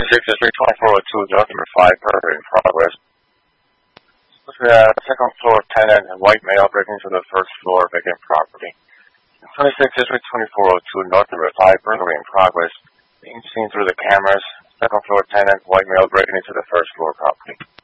26 District 2402, job number 5, burglary in progress. Second floor tenant and white male breaking into the first floor vacant property. 26 District 2402, north number 5, burglary in progress. Being seen through the cameras. Second floor tenant, white male breaking into the first floor property.